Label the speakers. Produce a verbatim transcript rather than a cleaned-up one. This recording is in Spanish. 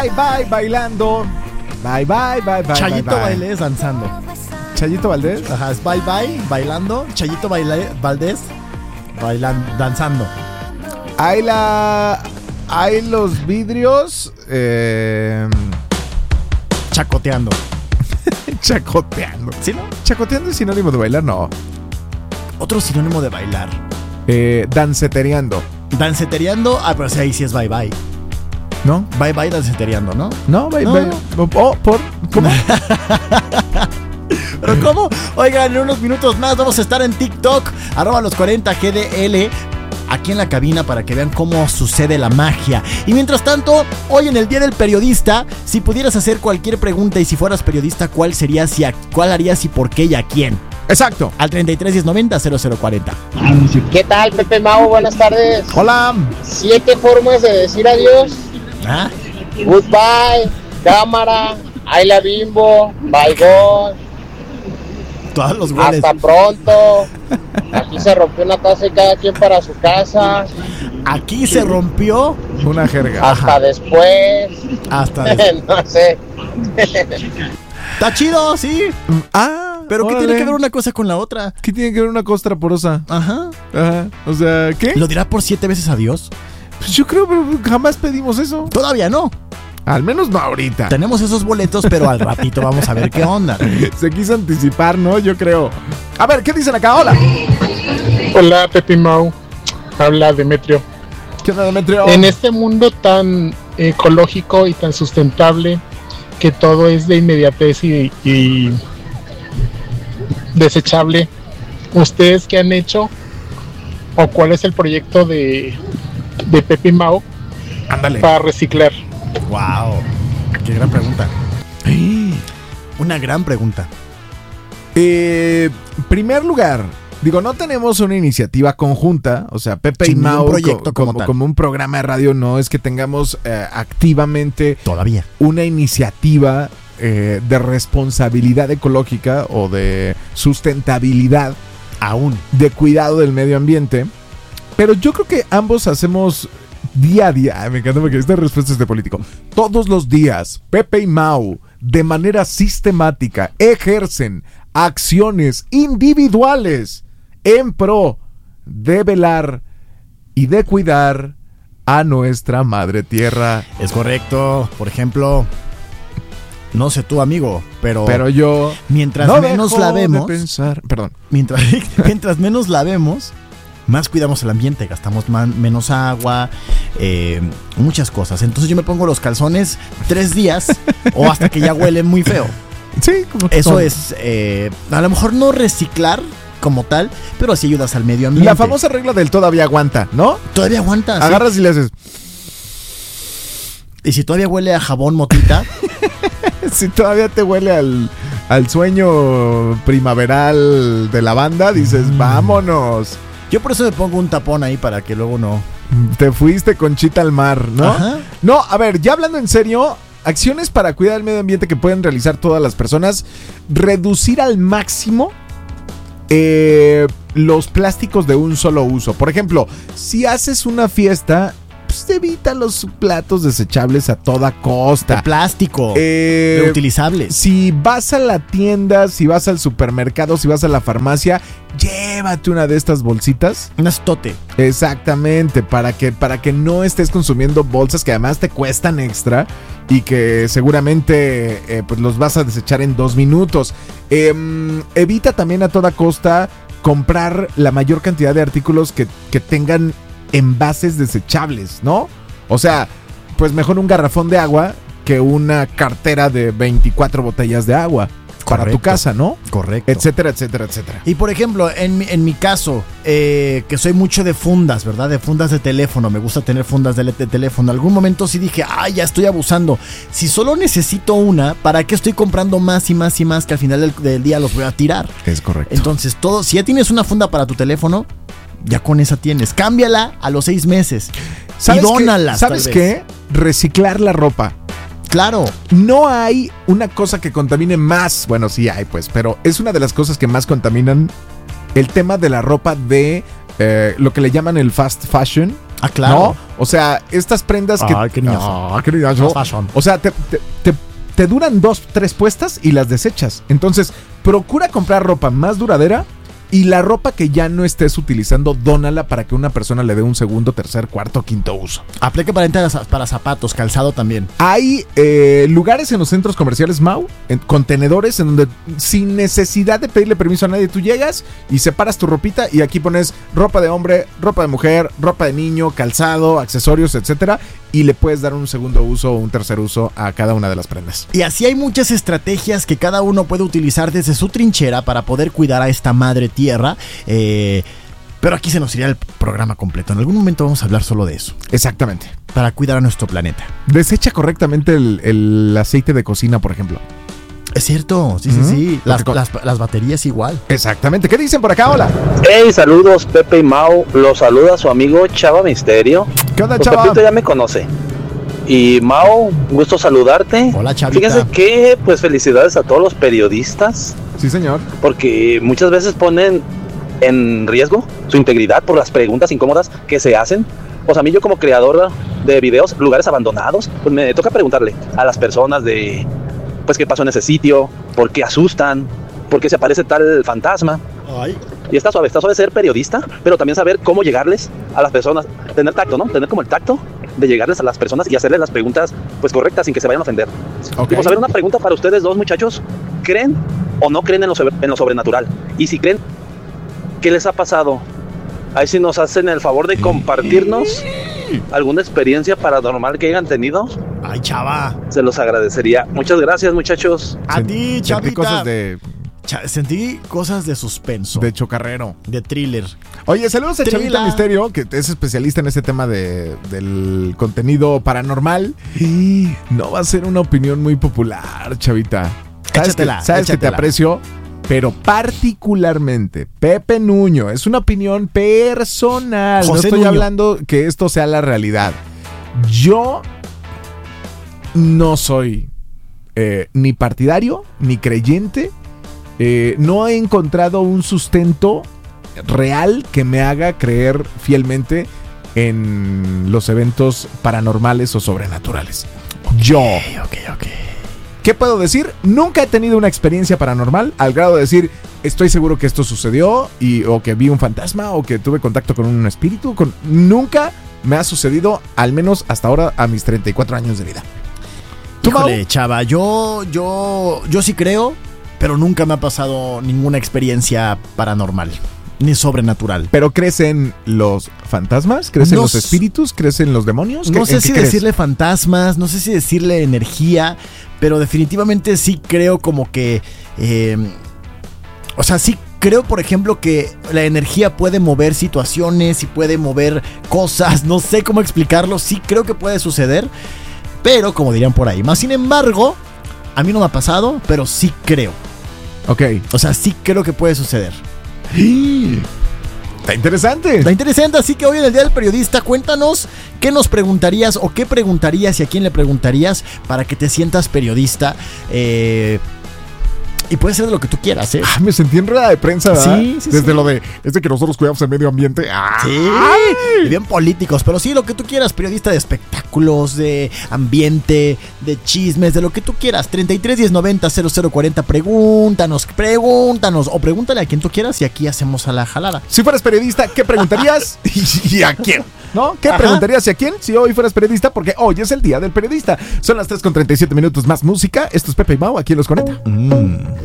Speaker 1: Bye, bye, bailando. Bye, bye, bye, bye.
Speaker 2: Chayito
Speaker 1: bye, bye.
Speaker 2: Valdés danzando.
Speaker 1: ¿Chayito Valdés?
Speaker 2: Ajá, es bye bye, bailando. Chayito Baile, Valdés bailan, danzando.
Speaker 1: Hay la... Hay los vidrios... Eh...
Speaker 2: Chacoteando.
Speaker 1: Chacoteando.
Speaker 2: ¿Sí, no?
Speaker 1: Chacoteando es sinónimo de bailar, no.
Speaker 2: Otro sinónimo de bailar.
Speaker 1: Eh, dancetereando.
Speaker 2: Dancetereando, ah, pero sí, ahí sí es bye bye.
Speaker 1: ¿No?
Speaker 2: Bye bye dancetereando, ¿no?
Speaker 1: No, bye,
Speaker 2: No.
Speaker 1: bye. Oh, por... ¿Cómo?
Speaker 2: ¿Pero cómo? Oigan, en unos minutos más vamos a estar en TikTok, arroba los cuarenta G D L, aquí en la cabina para que vean cómo sucede la magia. Y mientras tanto, hoy en el Día del Periodista, si pudieras hacer cualquier pregunta y si fueras periodista, ¿cuál serías y a, cuál harías y por qué y a quién?
Speaker 1: Exacto.
Speaker 2: Al treinta y tres diez noventa cero cero cuarenta.
Speaker 3: ¿Qué tal, Pepe Mau? Buenas tardes.
Speaker 1: Hola.
Speaker 3: Siete formas de decir adiós.
Speaker 2: ¿Ah?
Speaker 3: Goodbye, cámara, I la bimbo, bye God,
Speaker 2: Todos los goles.
Speaker 3: hasta pronto. Aquí se rompió una taza y cada quien para su casa.
Speaker 2: Aquí se rompió.
Speaker 1: Una jerga.
Speaker 3: Hasta después.
Speaker 2: Hasta después.
Speaker 3: No sé.
Speaker 2: Está chido, sí.
Speaker 1: Ah,
Speaker 2: Pero ¿qué
Speaker 1: órale.
Speaker 2: tiene que ver una cosa con la otra?
Speaker 1: ¿Qué tiene que ver una costra porosa?
Speaker 2: Ajá.
Speaker 1: Ajá. O sea, ¿qué?
Speaker 2: ¿Lo dirá por siete veces adiós?
Speaker 1: Pues yo creo que jamás pedimos eso.
Speaker 2: Todavía no.
Speaker 1: Al menos no ahorita.
Speaker 2: Tenemos esos boletos, pero al ratito vamos a ver qué onda.
Speaker 1: Se quiso anticipar, ¿no? Yo creo. A ver, ¿qué dicen acá? Hola.
Speaker 4: Hola, Pepe Mau. Habla Demetrio.
Speaker 1: ¿Qué onda, Demetrio?
Speaker 4: En este mundo tan ecológico y tan sustentable, que todo es de inmediatez y, y desechable, ¿ustedes qué han hecho? ¿O cuál es el proyecto de, de Pepe Mau
Speaker 1: Ándale.
Speaker 4: para reciclar?
Speaker 2: Wow. Qué gran pregunta. Una gran pregunta.
Speaker 1: Eh, primer lugar, digo, no tenemos una iniciativa conjunta, o sea, Pepe
Speaker 2: Sí,
Speaker 1: y
Speaker 2: ni un
Speaker 1: Mau
Speaker 2: proyecto
Speaker 1: co-
Speaker 2: como
Speaker 1: como,
Speaker 2: tal.
Speaker 1: como un programa de radio, no es que tengamos eh, activamente
Speaker 2: Todavía.
Speaker 1: una iniciativa eh, de responsabilidad ecológica o de sustentabilidad,
Speaker 2: Aún.
Speaker 1: de cuidado del medio ambiente, pero yo creo que ambos hacemos día a día. Ay, me encanta porque esta respuesta es de político. Todos los días, Pepe y Mau, de manera sistemática, ejercen acciones individuales en pro de velar y de cuidar a nuestra madre tierra.
Speaker 2: Es correcto. Por ejemplo, no sé tú, amigo, pero,
Speaker 1: Pero yo
Speaker 2: mientras
Speaker 1: no
Speaker 2: menos
Speaker 1: dejo
Speaker 2: la
Speaker 1: de
Speaker 2: vemos,
Speaker 1: pensar, perdón.
Speaker 2: mientras, mientras menos la vemos, más cuidamos el ambiente, gastamos man, menos agua, eh, muchas cosas. Entonces yo me pongo los calzones tres días o hasta que ya huelen muy feo.
Speaker 1: Sí, como que
Speaker 2: Eso
Speaker 1: todo.
Speaker 2: es, eh, a lo mejor no reciclar como tal, pero así ayudas al medio ambiente.
Speaker 1: La famosa regla del todavía aguanta, ¿no?
Speaker 2: Todavía aguanta. ¿sí?
Speaker 1: Agarras y le haces.
Speaker 2: Y si todavía huele a jabón motita,
Speaker 1: Si todavía te huele al, al sueño primaveral de la banda, dices,
Speaker 2: Mm.
Speaker 1: vámonos.
Speaker 2: yo por eso me pongo un tapón ahí para que luego no.
Speaker 1: Te fuiste Conchita al mar, ¿no?
Speaker 2: Ajá.
Speaker 1: No, a ver, ya hablando en serio, acciones para cuidar el medio ambiente que pueden realizar todas las personas. Reducir al máximo eh, los plásticos de un solo uso. Por ejemplo, si haces una fiesta, pues evita los platos desechables a toda costa.
Speaker 2: De plástico,
Speaker 1: Eh,
Speaker 2: reutilizables.
Speaker 1: Si vas a la tienda, si vas al supermercado, si vas a la farmacia, llévate una de estas bolsitas.
Speaker 2: Un estote.
Speaker 1: Exactamente, para que, para que no estés consumiendo bolsas que además te cuestan extra y que seguramente eh, pues los vas a desechar en dos minutos. Eh, evita también a toda costa comprar la mayor cantidad de artículos que, que tengan envases desechables, ¿no? O sea, pues mejor un garrafón de agua que una cartera de veinticuatro botellas de agua para
Speaker 2: Correcto.
Speaker 1: tu casa, ¿no?
Speaker 2: Correcto.
Speaker 1: Etcétera, etcétera, etcétera.
Speaker 2: Y por ejemplo, en mi, en mi caso, eh, que soy mucho de fundas, ¿verdad? De fundas de teléfono. Me gusta tener fundas de, de teléfono. En algún momento sí dije, ay, ya estoy abusando. Si solo necesito una, ¿para qué estoy comprando más y más y más que al final del, del día los voy a tirar?
Speaker 1: Es correcto.
Speaker 2: Entonces, todo, si ya tienes una funda para tu teléfono, ya con esa tienes. Cámbiala a los seis meses. Y
Speaker 1: ¿Sabes qué?
Speaker 2: dónala.
Speaker 1: ¿Sabes qué? Reciclar la ropa.
Speaker 2: Claro.
Speaker 1: No hay una cosa que contamine más. Bueno, sí hay, pues, pero es una de las cosas que más contaminan el tema de la ropa de eh, lo que le llaman el fast fashion.
Speaker 2: Ah, claro.
Speaker 1: ¿No? O sea, estas prendas que...
Speaker 2: Ay, qué niñazo.
Speaker 1: Ah, qué niñazo.
Speaker 2: Más fashion.
Speaker 1: O sea, te, te, te, te duran dos, tres puestas y las desechas. Entonces, procura comprar ropa más duradera y la ropa que ya no estés utilizando, dónala para que una persona le dé un segundo, tercer, cuarto, quinto uso.
Speaker 2: Aplica para, para zapatos, calzado también.
Speaker 1: Hay eh, lugares en los centros comerciales Mau, en contenedores en donde sin necesidad de pedirle permiso a nadie, tú llegas y separas tu ropita y aquí pones ropa de hombre, ropa de mujer, ropa de niño, calzado, accesorios, etcétera, y le puedes dar un segundo uso o un tercer uso a cada una de las prendas.
Speaker 2: Y así hay muchas estrategias que cada uno puede utilizar desde su trinchera para poder cuidar a esta madre tierra. Eh, pero aquí se nos iría el programa completo. En algún momento vamos a hablar solo de eso.
Speaker 1: Exactamente.
Speaker 2: Para cuidar a nuestro planeta.
Speaker 1: Desecha correctamente el, el aceite de cocina, por ejemplo.
Speaker 2: Es cierto, sí, sí,
Speaker 1: ¿Mm?
Speaker 2: sí. Las,
Speaker 1: Porque-
Speaker 2: las, las baterías igual.
Speaker 1: Exactamente. ¿Qué dicen por acá? Hola.
Speaker 5: Hey, saludos Pepe y Mau, los saluda su amigo Chava Misterio.
Speaker 1: ¿Qué onda,
Speaker 5: Pues
Speaker 1: chava?
Speaker 5: Pepito ya me conoce. Y Mau, un gusto saludarte.
Speaker 2: Hola, Chavita.
Speaker 5: Fíjense que, pues felicidades a todos los periodistas,
Speaker 1: Sí, señor.
Speaker 5: porque muchas veces ponen en riesgo su integridad por las preguntas incómodas que se hacen. Pues a mí, yo como creador de videos, lugares abandonados, pues me toca preguntarle a las personas de, pues qué pasó en ese sitio, por qué asustan, por qué se aparece tal fantasma.
Speaker 2: Ay.
Speaker 5: Y está suave, está suave ser periodista, pero también saber cómo llegarles a las personas, tener tacto, ¿no? Tener como el tacto de llegarles a las personas y hacerles las preguntas pues correctas sin que se vayan a ofender.
Speaker 1: Ok.
Speaker 5: Y pues a ver, una pregunta para ustedes dos, muchachos. ¿Creen o no creen en lo, sobre- en lo sobrenatural? Y si creen, ¿qué les ha pasado? Ahí sí nos hacen el favor de compartirnos alguna experiencia paranormal que hayan tenido.
Speaker 2: Ay, chava.
Speaker 5: Se los agradecería. Muchas gracias, muchachos.
Speaker 2: A
Speaker 1: Sent-
Speaker 2: ti,
Speaker 1: sentí
Speaker 2: Chavita.
Speaker 1: cosas de,
Speaker 2: Cha- sentí cosas de suspenso.
Speaker 1: de chocarrero.
Speaker 2: De thriller.
Speaker 1: Oye, saludos a
Speaker 2: Trila.
Speaker 1: Chavita Misterio, que es especialista en este tema de, del contenido paranormal. Y no va a ser una opinión muy popular, Chavita. Sabes, que,
Speaker 2: Échatela,
Speaker 1: sabes que te
Speaker 2: échatela.
Speaker 1: aprecio, pero particularmente Pepe Nuño, es una opinión personal.
Speaker 2: José
Speaker 1: no estoy
Speaker 2: Nuño.
Speaker 1: hablando que esto sea la realidad. Yo no soy eh, ni partidario ni creyente. Eh, no he encontrado un sustento real que me haga creer fielmente en los eventos paranormales o sobrenaturales. Yo,
Speaker 2: Ok, ok.
Speaker 1: ¿qué puedo decir? Nunca he tenido una experiencia paranormal al grado de decir, estoy seguro que esto sucedió y, o que vi un fantasma o que tuve contacto con un espíritu. Con... Nunca me ha sucedido, al menos hasta ahora, a mis treinta y cuatro años de vida. ¿Tú, Mau?
Speaker 2: Híjole, chava, yo, yo, yo sí creo, pero nunca me ha pasado ninguna experiencia paranormal, ni sobrenatural.
Speaker 1: ¿Pero crees en los fantasmas? ¿Crees en
Speaker 2: No
Speaker 1: los
Speaker 2: s-
Speaker 1: espíritus? ¿Crees en los demonios?
Speaker 2: No
Speaker 1: ¿Qué-
Speaker 2: sé
Speaker 1: en qué
Speaker 2: si
Speaker 1: crees?
Speaker 2: decirle fantasmas, no sé si decirle energía, pero definitivamente sí creo como que... eh, o sea, sí creo, por ejemplo, que la energía puede mover situaciones y puede mover cosas, no sé cómo explicarlo, sí creo que puede suceder, pero como dirían por ahí, más sin embargo, a mí no me ha pasado, pero sí creo.
Speaker 1: Ok.
Speaker 2: O sea, sí creo que puede suceder.
Speaker 1: Está interesante.
Speaker 2: Está interesante, así que hoy en el Día del Periodista, cuéntanos qué nos preguntarías o qué preguntarías y a quién le preguntarías para que te sientas periodista. Eh, y puede ser de lo que tú quieras, ¿eh?
Speaker 1: Ah, me sentí en rueda de prensa, ¿verdad?
Speaker 2: Sí, sí,
Speaker 1: Desde
Speaker 2: sí.
Speaker 1: lo de, es de que nosotros cuidamos el medio ambiente. ¡Ah!
Speaker 2: Sí, y bien políticos, pero sí, lo que tú quieras, periodista de espectáculos, de ambiente, de chismes, de lo que tú quieras. treinta y tres diez noventa cero cero cuarenta, pregúntanos, pregúntanos, o pregúntale a quien tú quieras y aquí hacemos a la jalada.
Speaker 1: Si fueras periodista, ¿qué preguntarías? ¿Y, y a quién? ¿No? ¿Qué
Speaker 2: Ajá.
Speaker 1: preguntarías y a quién si hoy fueras periodista? Porque hoy es el Día del Periodista. Son las tres con treinta y siete minutos más música. Esto es Pepe y Mau, aquí en Los cuarenta.
Speaker 2: Mm.